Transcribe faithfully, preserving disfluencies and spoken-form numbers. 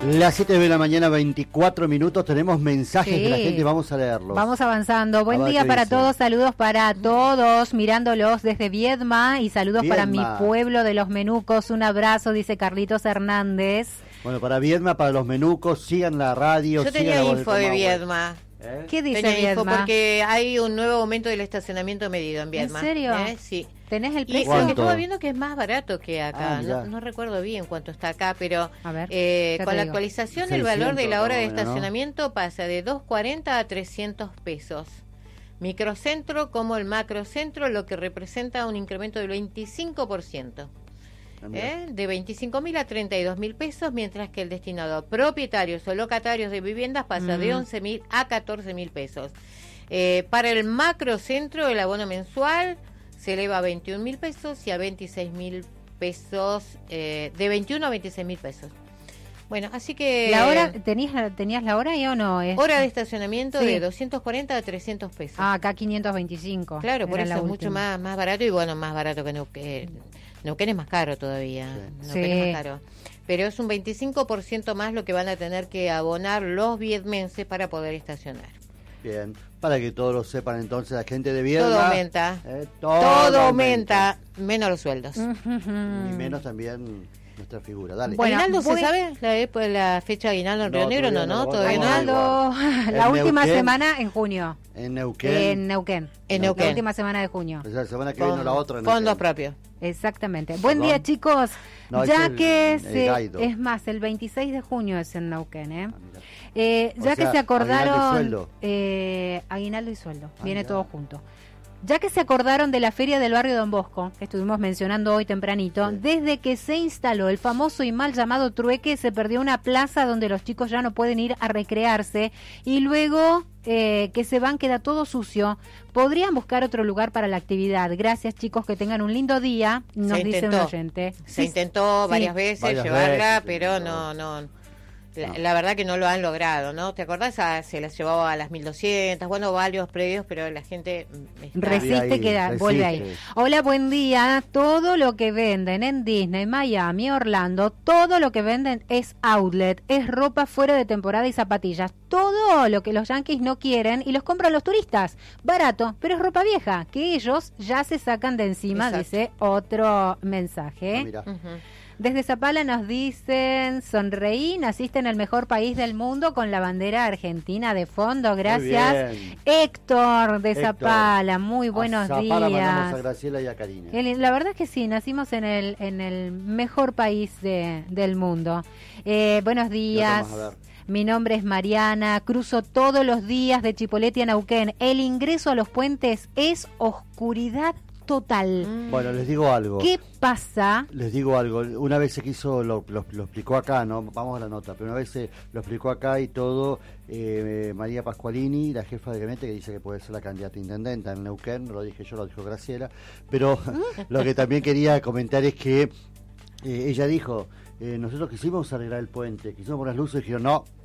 Las siete de la mañana, veinticuatro minutos, tenemos mensajes Sí. de la gente, vamos a leerlos. Vamos avanzando. Buen A ver día qué para dice. todos, saludos para todos, mirándolos desde Viedma y saludos para mi Viedma. pueblo de los Menucos. Un abrazo, dice Carlitos Hernández. Bueno, para Viedma, para los menucos, sigan la radio. Yo sigan tenía la voz info del de Comahue. Viedma. ¿Eh? ¿Qué dice Tenía info Viedma? porque hay un nuevo aumento del estacionamiento medido en ¿En Viedma. serio? ¿Eh? Sí. ¿Tenés el Y precio? lo que ¿Cuánto? estaba viendo que es más barato que acá. Ah, mirá. no, no recuerdo bien cuánto está acá, pero A ver, eh, ya con te la digo. actualización el valor de la seiscientos, hora de más o menos, ¿no? estacionamiento pasa de doscientos cuarenta a trescientos pesos. Microcentro como el macrocentro, lo que representa un incremento del veinticinco por ciento. ¿Eh? De veinticinco mil a treinta y dos mil pesos, mientras que el destinado a propietarios o locatarios de viviendas pasa Mm. de once mil a catorce mil pesos. Eh, para el macrocentro, el abono mensual se eleva a veintiún mil pesos y a veintiséis mil pesos, eh, de veintiuno a veintiséis mil pesos. Bueno, así que... ¿La hora, tenías, ¿Tenías la hora ahí o no? Es- Hora de estacionamiento Sí. de doscientos cuarenta a trescientos pesos. Ah, acá quinientos veinticinco. Claro, por Era eso la es mucho última. más, más barato y bueno, más barato que Neuquén. Neuquén es más caro todavía. Sí. Neuquén Sí. es más caro. Pero es un veinticinco por ciento más lo que van a tener que abonar los viedmenses para poder estacionar. Bien, para que todos lo sepan entonces, la gente de Viedma. Todo aumenta. eh, Todo, todo aumenta, menos los sueldos. Y menos también nuestra figura. Dale. Bueno, ¿Aguinaldo voy- se sabe la, ep- la fecha de aguinaldo en No, Río Negro? No, todavía no, no, todavía no. Aguinaldo, la En última Neuquén. semana en junio. En Neuquén. En Neuquén. En La Neuquén. última semana de junio. O sea, la semana que viene o la otra. en Fondos Neuquén. propios. Exactamente. Buen Perdón. día, chicos. No, ese ya es el- que el se, Gaido. es más, el veintiséis de junio es en Neuquén, ¿eh? Ah, mira. Eh, O ya que sea, se aguinaldo y acordaron sueldo. eh, aguinaldo y sueldo, Ah, viene mirá. todo junto. Ya que se acordaron de la feria del barrio Don Bosco, que estuvimos mencionando hoy tempranito, Sí. desde que se instaló el famoso y mal llamado trueque, se perdió una plaza donde los chicos ya no pueden ir a recrearse y luego eh, que se van queda todo sucio. Podrían buscar otro lugar para la actividad. Gracias, chicos, que tengan un lindo día, nos Se dice un intentó. oyente. Se Sí, intentó sí. varias veces Varias llevarla, veces se pero intentó. no, no. La, No. la verdad que no lo han logrado, ¿no? ¿Te acordás? Ah, se las llevaba a las mil doscientas, bueno, varios predios, pero la gente mm, está- Resiste, ahí, queda, resiste. vuelve ahí. Hola, buen día. Todo lo que venden en Disney, Miami, Orlando, todo lo que venden es outlet, es ropa fuera de temporada y zapatillas. Todo lo que los yanquis no quieren y los compran los turistas. Barato, pero es ropa vieja, que ellos ya se sacan de encima, Exacto. dice otro mensaje. Ah, mira. Ujú. Desde Zapala nos dicen, sonreí, naciste en el mejor país del mundo con la bandera argentina de fondo, gracias. bien. Héctor de Héctor. Zapala, muy buenos A Zapala mandamos a días. Graciela y a Karina. El- La verdad que sí, nacimos en el en el mejor país de, del mundo. Eh, buenos días. vamos a ver. Mi nombre es Mariana, cruzo todos los días de Chipoleti a Neuquén. El ingreso a los puentes es oscuridad total. Mm. Bueno, les digo algo. ¿Qué pasa? Les digo algo, una vez se quiso, lo, lo, lo explicó acá, ¿no? Vamos a la nota, pero una vez se lo explicó acá y todo, eh, María Pascualini, la jefa de gabinete, que dice que puede ser la candidata a intendenta en Neuquén, no lo dije yo, lo dijo Graciela, pero lo que también quería comentar es que eh, ella dijo, eh, nosotros quisimos arreglar el puente, quisimos poner las luces, y dijeron, no,